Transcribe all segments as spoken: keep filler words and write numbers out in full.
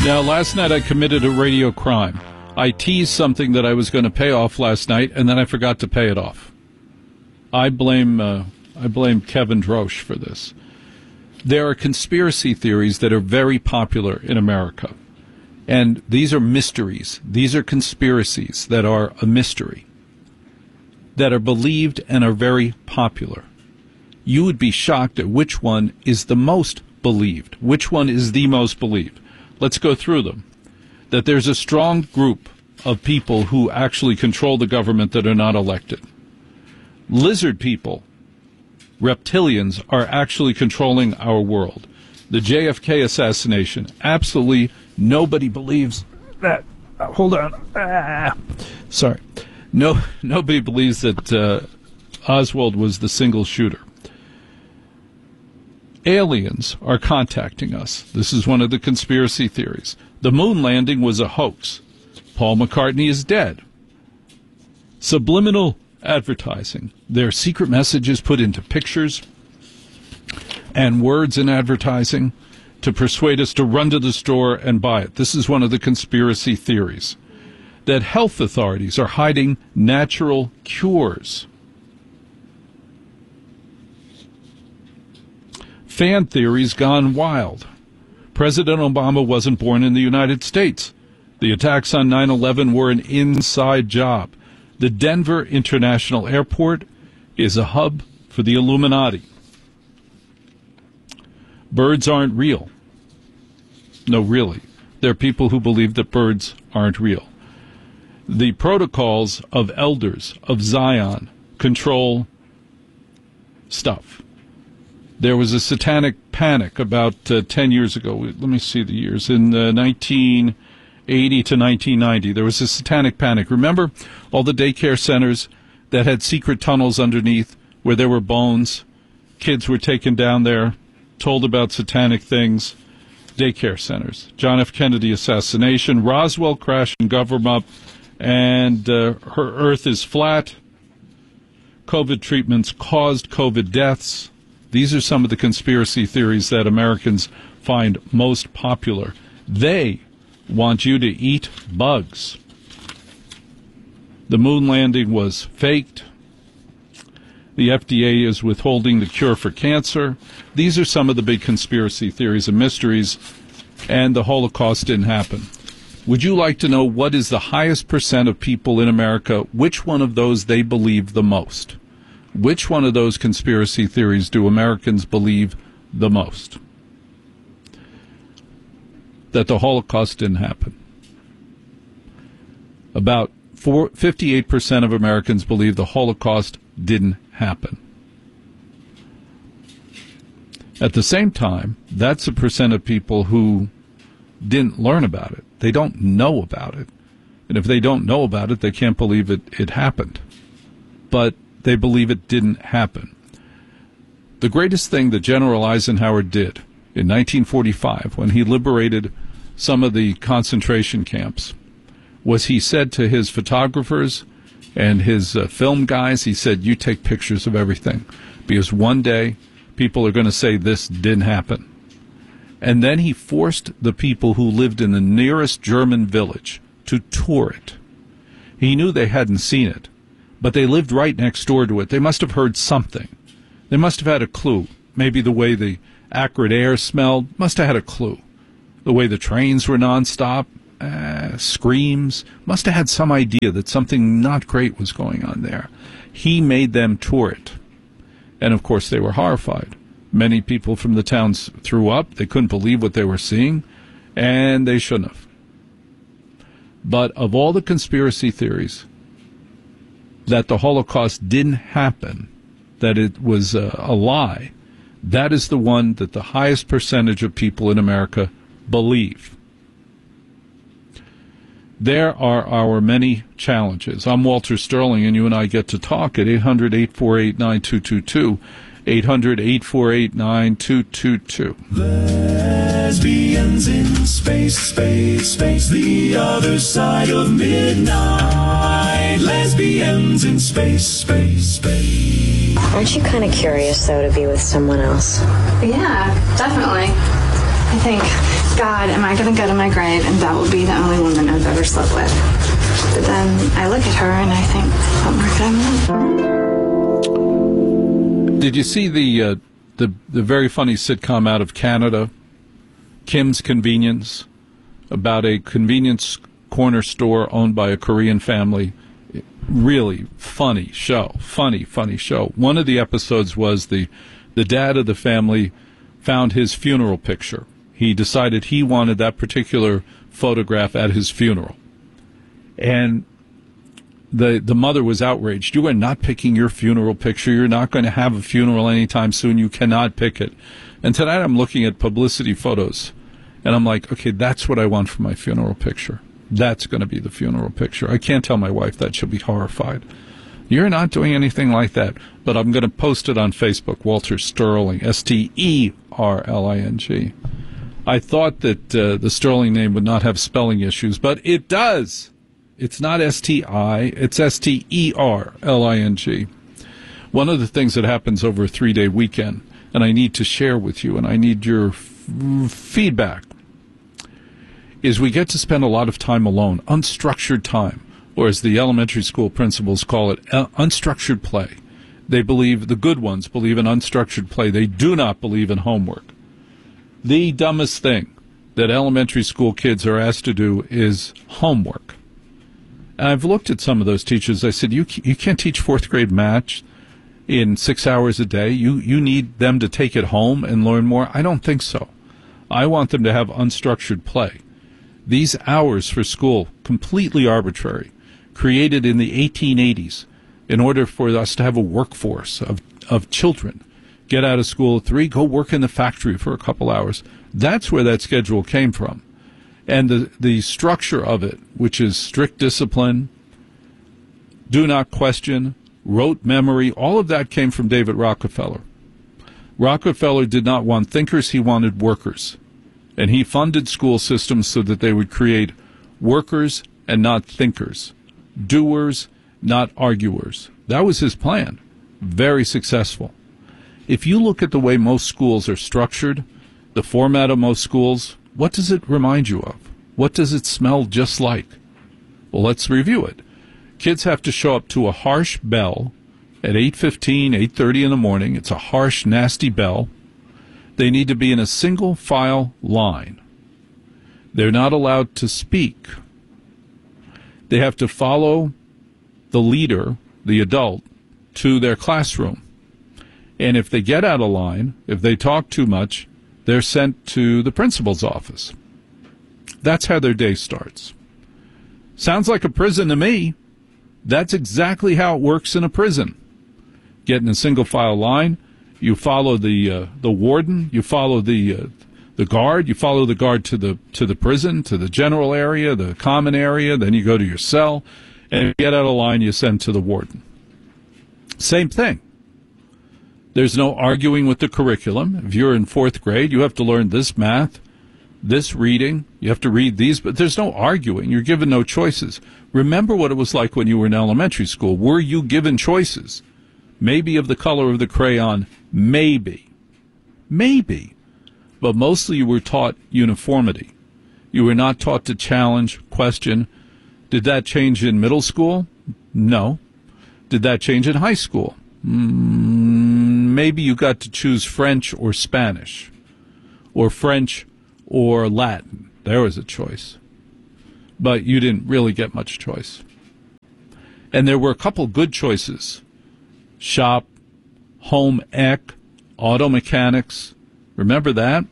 Now, last night I committed a radio crime. I teased something that I was going to pay off last night, and then I forgot to pay it off. I blame uh, I blame Kevin Drosch for this. There are conspiracy theories that are very popular in America, and these are mysteries. These are conspiracies that are a mystery, that are believed and are very popular. You would be shocked at which one is the most believed, which one is the most believed. Let's go through them. That there's a strong group of people who actually control the government that are not elected. Lizard people, reptilians, are actually controlling our world. The J F K assassination, absolutely nobody believes that. Uh, hold on. Ah, sorry. No, nobody believes that uh, Oswald was the single shooter. Aliens are contacting us. This is one of the conspiracy theories. The moon landing was a hoax. Paul McCartney is dead. Subliminal advertising. There are secret messages put into pictures and words in advertising to persuade us to run to the store and buy it. This is one of the conspiracy theories. That health authorities are hiding natural cures. Fan theories gone wild. President Obama wasn't born in the United States. The attacks on nine eleven were an inside job. The Denver International Airport is a hub for the Illuminati. Birds aren't real. No, really. There are people who believe that birds aren't real. The protocols of elders of Zion control stuff. There was a satanic panic about uh, ten years ago. Let me see the years. In uh, nineteen eighty to nineteen ninety, there was a satanic panic. Remember all the daycare centers that had secret tunnels underneath where there were bones? Kids were taken down there, told about satanic things. Daycare centers. John F. Kennedy assassination. Roswell crash and cover-up. And uh, her Earth is flat. COVID treatments caused COVID deaths. These are some of the conspiracy theories that Americans find most popular. They want you to eat bugs. The moon landing was faked. The F D A is withholding the cure for cancer. These are some of the big conspiracy theories and mysteries, and the Holocaust didn't happen. Would you like to know what is the highest percent of people in America, which one of those they believe the most? Which one of those conspiracy theories do Americans believe the most? That the Holocaust didn't happen. About four, fifty-eight percent of Americans believe the Holocaust didn't happen. At the same time, that's a percent of people who didn't learn about it. They don't know about it. And if they don't know about it, they can't believe it, it happened. But they believe it didn't happen. The greatest thing that General Eisenhower did in nineteen forty-five, when he liberated some of the concentration camps, was he said to his photographers and his uh, film guys, he said, you take pictures of everything, because one day people are going to say this didn't happen. And then he forced the people who lived in the nearest German village to tour it. He knew they hadn't seen it, but they lived right next door to it. They must have heard something. They must have had a clue. Maybe the way the acrid air smelled, must have had a clue. The way the trains were nonstop, uh, screams, must have had some idea that something not great was going on there. He made them tour it. And, of course, they were horrified. Many people from the towns threw up. They couldn't believe what they were seeing, and they shouldn't have. But of all the conspiracy theories, that the Holocaust didn't happen, that it was a, a lie, that is the one that the highest percentage of people in America believe. There are our many challenges. I'm Walter Sterling, and you and I get to talk at eight hundred, eight four eight, nine two two two, eight hundred, eight four eight, nine two two two. Lesbians in space, space, space, the other side of midnight. Lesbians in space, space, space. Aren't you kind of curious, though, to be with someone else? Yeah, definitely. I think God, am I going to go to my grave and that will be the only woman I've ever slept with? But then I look at her and I think, what more could I want? Did you see the, uh, the, the very funny sitcom out of Canada, Kim's Convenience, about a convenience corner store owned by a Korean family? Really funny show. Funny, funny show. One of the episodes was the, the dad of the family found his funeral picture. He decided he wanted that particular photograph at his funeral. And the the mother was outraged. You are not picking your funeral picture. You're not going to have a funeral anytime soon. You cannot pick it. And tonight I'm looking at publicity photos. And I'm like, okay, that's what I want for my funeral picture. That's going to be the funeral picture. I can't tell my wife that. She'll be horrified. You're not doing anything like that. But I'm going to post it on Facebook. Walter Sterling, S T E R L I N G. I thought that uh, the Sterling name would not have spelling issues, but it does. It's not S T I, it's S T E R L I N G. One of the things that happens over a three-day weekend, and I need to share with you, and I need your f- feedback, is we get to spend a lot of time alone, unstructured time, or as the elementary school principals call it, uh, unstructured play. They believe, the good ones believe in unstructured play. They do not believe in homework. The dumbest thing that elementary school kids are asked to do is homework. And I've looked at some of those teachers. I said, you you can't teach fourth grade math in six hours a day. You, you need them to take it home and learn more. I don't think so. I want them to have unstructured play. These hours for school, completely arbitrary, created in the eighteen eighties in order for us to have a workforce of, of children. Get out of school at three, go work in the factory for a couple hours. That's where that schedule came from. And the, the structure of it, which is strict discipline, do not question, rote memory, all of that came from David Rockefeller. Rockefeller did not want thinkers, he wanted workers. And he funded school systems so that they would create workers and not thinkers, doers, not arguers. That was his plan. Very successful. If you look at the way most schools are structured, the format of most schools, what does it remind you of? What does it smell just like? Well, let's review it. Kids have to show up to a harsh bell at eight fifteen, eight thirty in the morning. It's a harsh, nasty bell. They need to be in a single file line. They're not allowed to speak. They have to follow the leader, the adult, to their classroom. And if they get out of line, if they talk too much, they're sent to the principal's office. That's how their day starts. Sounds like a prison to me. That's exactly how it works in a prison. Get in a single file line. You follow the uh, the warden. You follow the uh, the guard. You follow the guard to the to the prison, to the general area, the common area. Then you go to your cell, and if you get out of line, you send to the warden. Same thing. There's no arguing with the curriculum. If you're in fourth grade, you have to learn this math, this reading. You have to read these, but there's no arguing. You're given no choices. Remember what it was like when you were in elementary school. Were you given choices? Maybe of the color of the crayon. Maybe. Maybe. But mostly you were taught uniformity. You were not taught to challenge, question. Did that change in middle school? No. Did that change in high school? Mm, maybe you got to choose French or Spanish, or French or Latin. There was a choice. But you didn't really get much choice. And there were a couple good choices. Shop, home ec, auto mechanics. Remember that?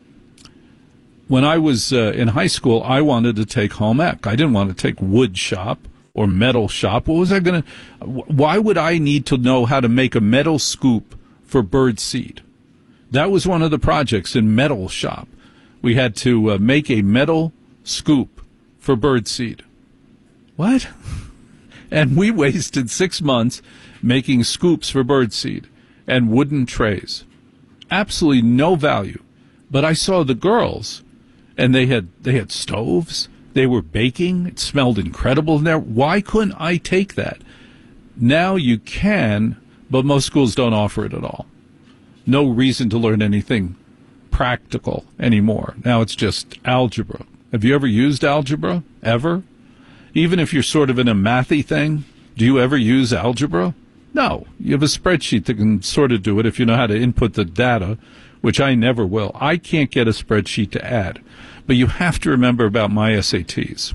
When I was uh, in high school, I wanted to take home ec. I didn't want to take wood shop or metal shop. What was I going to... Why would I need to know how to make a metal scoop for bird seed? That was one of the projects in metal shop. We had to uh, make a metal scoop for bird seed. What? And we wasted six months making scoops for bird seed and wooden trays. Absolutely no value. But I saw the girls, and they had they had stoves. They were baking. It smelled incredible in there. Why couldn't I take that? Now you can, but most schools don't offer it at all. No reason to learn anything practical anymore. Now it's just algebra. Have you ever used algebra? Ever? Even if you're sort of in a mathy thing, do you ever use algebra? No. You have a spreadsheet that can sort of do it if you know how to input the data, which I never will. I can't get a spreadsheet to add. But you have to remember about my S A Ts.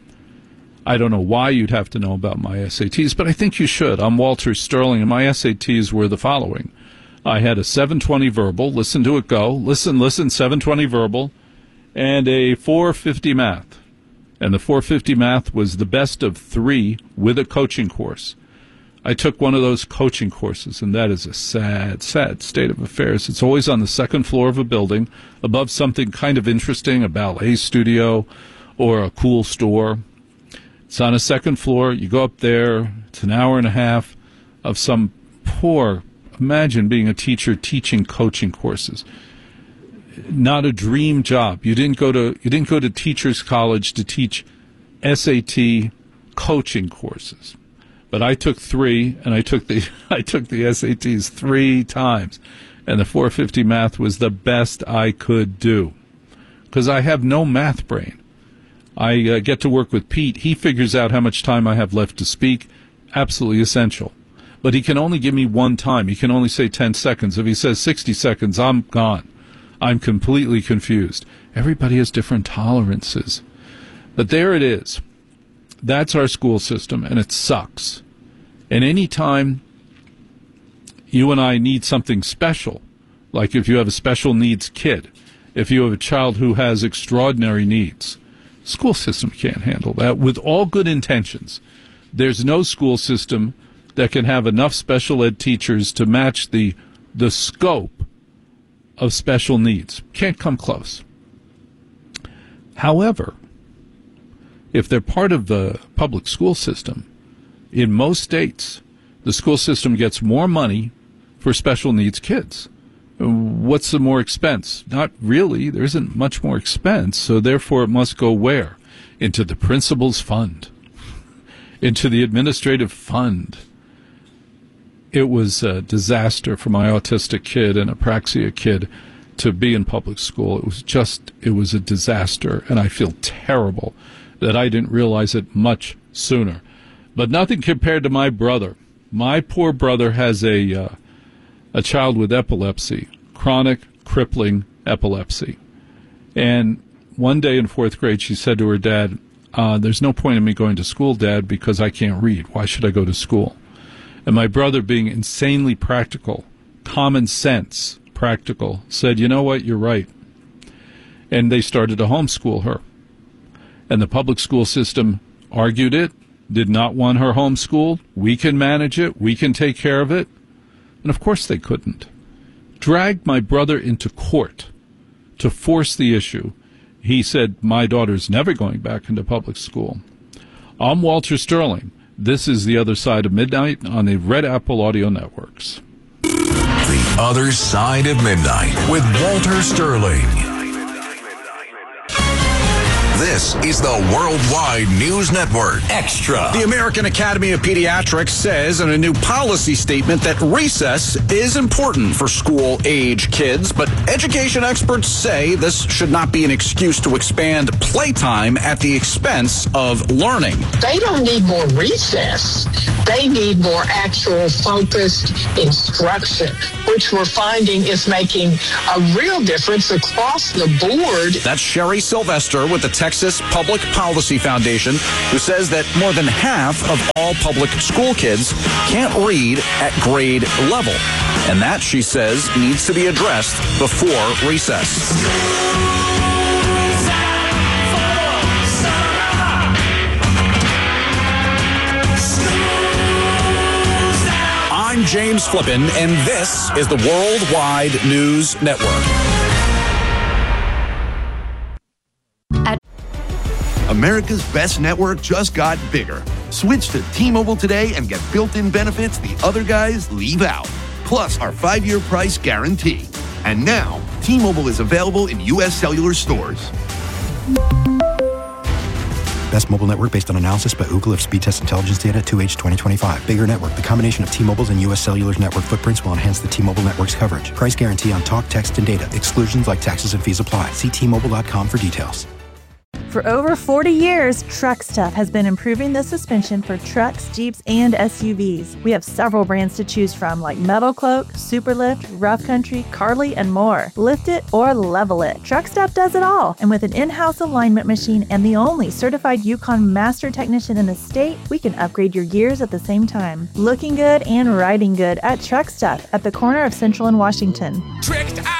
I don't know why you'd have to know about my S A Ts, but I think you should. I'm Walter Sterling, and my S A Ts were the following. I had a seven twenty verbal, listen to it go, listen, listen, seven twenty verbal, and a four fifty math. And the four fifty math was the best of three with a coaching course. I took one of those coaching courses, and that is a sad, sad state of affairs. It's always on the second floor of a building, above something kind of interesting, a ballet studio or a cool store. It's on a second floor. You go up there. It's an hour and a half of some poor, imagine being a teacher teaching coaching courses. Not a dream job. You didn't go to you didn't go to teachers college to teach S A T coaching courses. But I took three, and I took the I took the S A Ts three times, and the four fifty math was the best I could do, because I have no math brain. I uh, get to work with Pete. He figures out how much time I have left to speak. Absolutely essential. But he can only give me one time. He can only say ten seconds. If he says sixty seconds, I'm gone. I'm completely confused. Everybody has different tolerances. But there it is. That's our school system, and it sucks. And any time you and I need something special, like if you have a special needs kid, if you have a child who has extraordinary needs, school system can't handle that with all good intentions. There's no school system that can have enough special ed teachers to match the the scope of special needs. Can't come close. However, if they're part of the public school system, in most states, the school system gets more money for special needs kids. What's the more expense? Not really. There isn't much more expense, so therefore it must go where? Into the principal's fund, into the administrative fund. It was a disaster for my autistic kid and apraxia kid to be in public school. It was just, it was a disaster, and I feel terrible that I didn't realize it much sooner. But nothing compared to my brother. My poor brother has a uh, a child with epilepsy, chronic, crippling epilepsy. And one day in fourth grade, she said to her dad, uh, there's no point in me going to school, Dad, because I can't read. Why should I go to school? And my brother, being insanely practical, common sense practical, said, you know what, you're right. And they started to homeschool her. And the public school system argued it, did not want her homeschooled. We can manage it. We can take care of it. And of course they couldn't. Dragged my brother into court to force the issue. He said, my daughter's never going back into public school. I'm Walter Sterling. This is The Other Side of Midnight on the Red Apple Audio Networks. The Other Side of Midnight with Walter Sterling. This is the Worldwide News Network Extra. The American Academy of Pediatrics says in a new policy statement that recess is important for school-age kids, but education experts say this should not be an excuse to expand playtime at the expense of learning. They don't need more recess. They need more actual focused instruction, which we're finding is making a real difference across the board. That's Sherry Sylvester with the Texas Public Policy Foundation, who says that more than half of all public school kids can't read at grade level. And that, she says, needs to be addressed before recess. I'm James Flippin, and this is the Worldwide News Network. America's best network just got bigger. Switch to T-Mobile today and get built-in benefits the other guys leave out. Plus our five-year price guarantee. And now, T-Mobile is available in U S cellular stores. Best mobile network based on analysis by Ookla of speed test intelligence data two H twenty twenty-five. Bigger network. The combination of T-Mobile's and U S Cellular's network footprints will enhance the T-Mobile network's coverage. Price guarantee on talk, text, and data. Exclusions like taxes and fees apply. See T Mobile dot com for details. For over forty years, Truck Stuff has been improving the suspension for trucks, Jeeps, and S U Vs. We have several brands to choose from like Metal Cloak, Superlift, Rough Country, Carly, and more. Lift it or level it. Truck Stuff does it all. And with an in-house alignment machine and the only certified Yukon master technician in the state, we can upgrade your gears at the same time. Looking good and riding good at Truck Stuff at the corner of Central and Washington. Tricked